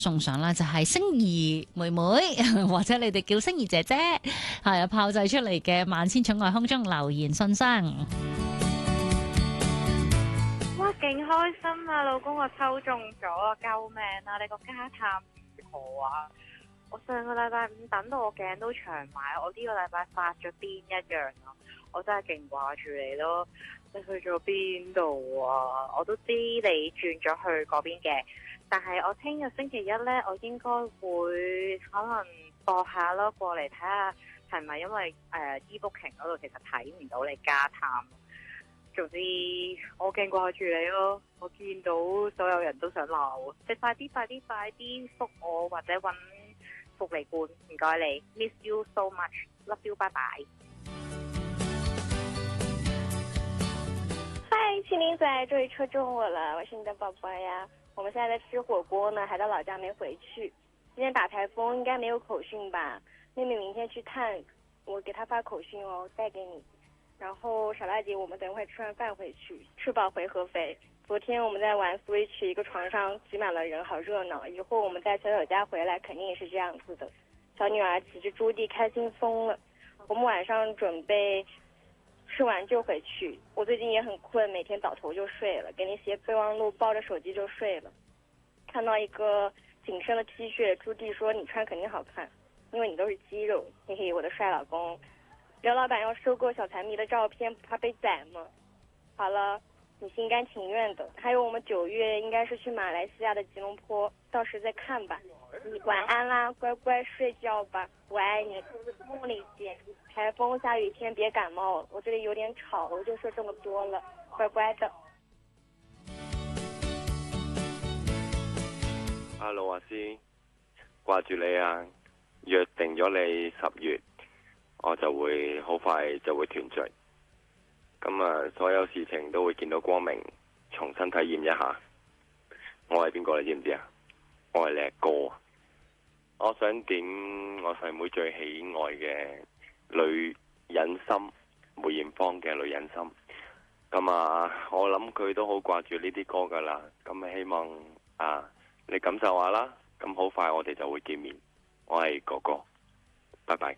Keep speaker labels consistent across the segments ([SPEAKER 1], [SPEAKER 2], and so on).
[SPEAKER 1] 送上啦，就係星兒妹妹或者你哋叫星兒姐姐，係啊炮製出嚟嘅萬千寵愛空中留言信箱。
[SPEAKER 2] 哇，勁開心啊！老公我抽中咗啊！救命啊！你個家探如何啊？我上個禮拜五等到我頸都長埋，我呢個禮拜發咗癲一樣啊！我真係勁掛住你咯！你去咗邊度啊？我都知你轉咗去嗰邊嘅，但係我聽日星期一呢，我應該會可能播下咯，過嚟睇下係咪因為eBooking 嗰度其實睇唔到你家探。總之我勁掛住你咯，我見到所有人都想鬧，你快啲覆我或者揾福利罐，唔該你 ，miss you so much，love you， 拜拜。
[SPEAKER 3] 嗨，麒麟仔，终于抽中我了，我是你的宝宝呀。我们现在在吃火锅呢，还到老家没回去。今天打台风，应该没有口讯吧？妹妹明天去探，我给她发口讯哦，带给你。然后傻大姐，我们等会吃完饭回去，吃饱回合肥。昨天我们在玩 Switch， 一个床上挤满了人，好热闹。以后我们在小友家回来，肯定也是这样子的。小女儿骑着朱棣开心疯了。我们晚上准备吃完就回去。我最近也很困，每天倒头就睡了，给你写备忘录，抱着手机就睡了。看到一个紧身的 T 恤，朱棣说你穿肯定好看，因为你都是肌肉，嘿嘿，我的帅老公。刘老板要收购小财迷的照片，不怕被宰吗？好了，你心甘情愿的。还有我们9月应该是去马来西亚的吉隆坡，到时再看吧。你晚安啦，乖乖睡觉吧，我爱你，茉莉姐。台风下雨天别感冒，我这里有点吵，我就说这么多了，乖乖的。
[SPEAKER 4] Hello 阿師，掛住你啊！約定咗你10月。我就會好快就會團聚，咁啊，所有事情都會見到光明，重新體驗一下。我係邊個你知唔知啊？我係你阿哥啊！我想點我細妹最喜愛嘅女人心，梅艷芳嘅女人心。咁啊，我諗佢都好掛住呢啲歌噶啦。咁啊，希望你感受下啦。咁好快我哋就會見面。我係哥哥，拜拜。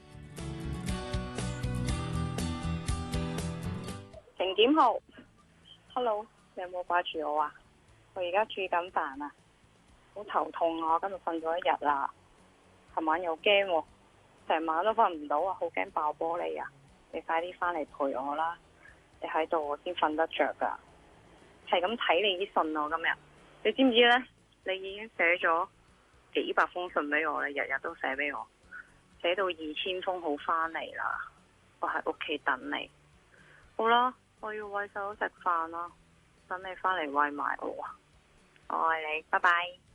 [SPEAKER 2] 零點號 ，Hello， 你有冇掛住我啊？我而家煮緊飯啊，好頭痛啊！我今日瞓咗一日啦，琴晚又驚喎，成晚都瞓唔到啊，好驚爆玻璃啊！你快啲翻嚟陪我啦，你喺度我先瞓得着噶。係咁睇你啲信啊，今日你知唔知呢？你已經寫咗幾百封信俾我，你日日都寫俾我，寫到2000封好翻嚟啦，我喺屋企等你。好啦。我要餵細佬食飯啦，等你返嚟餵埋我啊！我愛你，拜拜。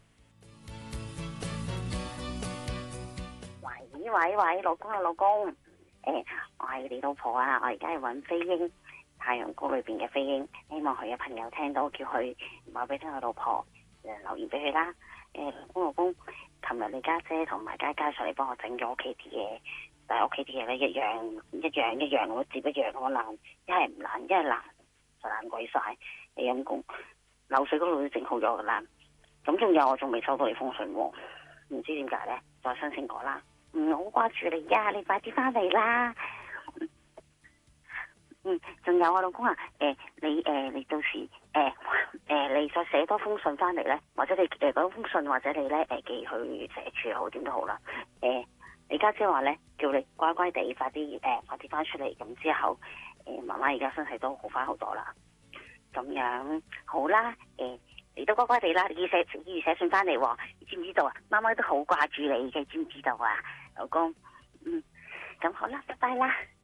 [SPEAKER 5] 喂，老公啊，老公，我係你老婆啊，我而家係揾飛鷹太陽谷裏邊嘅飛鷹，希望佢嘅朋友聽到，叫佢話俾佢老婆留言俾佢啦。老公，琴日你家姐同埋佳佳上嚟幫我整咗屋企啲嘢。但係屋企啲嘢咧一樣，我接一樣咁爛，一係唔爛，一係爛就爛鬼晒。你陰公漏水嗰度都整好咗噶啦。咁仲有我仲未收到你封信喎，唔知點解咧？再申請過啦。好掛住你呀，你快啲翻嚟啦。仲有啊，老公啊，你到時你再寫多封信翻嚟咧，或者你嗰封信或者你咧寄去社署又好，點都好啦。你家姐話咧，叫你乖乖地快啲翻出嚟，咁之後媽媽而家身體都好翻好多啦。咁樣好啦，你都乖乖地啦，要寫信翻嚟，你知唔知道啊？媽媽都好掛住你嘅，知唔知道啊，老公？咁好啦，拜拜啦。